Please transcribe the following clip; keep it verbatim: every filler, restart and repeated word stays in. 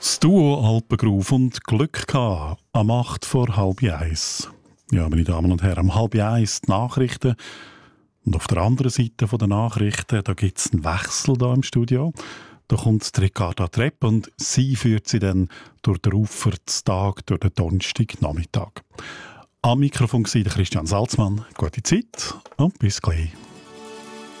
Das Duo Alpengruf und Glück gehabt, am acht vor halb eins. Ja, meine Damen und Herren, um halb eins die Nachrichten. Und auf der anderen Seite der Nachrichten, da gibt es einen Wechsel hier im Studio. Da kommt Ricarda Trepp und sie führt sie dann durch den Aufahrtstag, durch den Donnerstagnachmittag. Am Mikrofon war Christian Salzmann. Gute Zeit und bis gleich.